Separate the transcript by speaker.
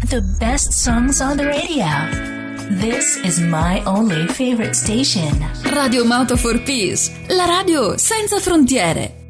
Speaker 1: The best songs on the radio. This is my only favorite station.
Speaker 2: Radio Moto for Peace, la radio senza frontiere.